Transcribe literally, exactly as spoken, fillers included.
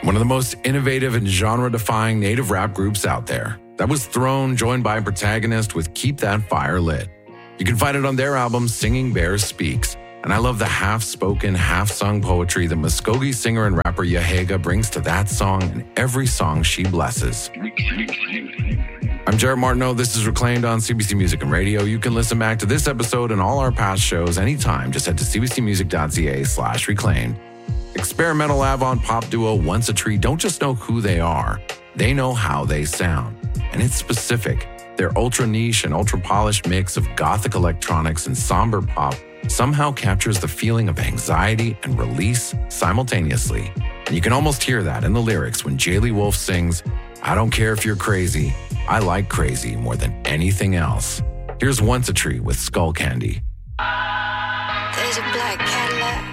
one of the most innovative and genre-defying native rap groups out there. That was Throne, joined by Protagonist with Keep That Fire Lit. You can find it on their album, Singing Bears Speaks. And I love the half-spoken, half-sung poetry that Muskogee singer and rapper Yahega brings to that song and every song she blesses. I'm Jared Martineau. This is Reclaimed on C B C Music and Radio. You can listen back to this episode and all our past shows anytime. Just head to cbcmusic.ca slash reclaimed. Experimental avant pop duo Once a Tree don't just know who they are, they know how they sound. And it's specific. Their ultra niche and ultra polished mix of gothic electronics and somber pop somehow captures the feeling of anxiety and release simultaneously. And you can almost hear that in the lyrics when Jaylee Wolf sings, "I don't care if you're crazy, I like crazy more than anything else." Here's Once a Tree with Skull Candy. There's a black cat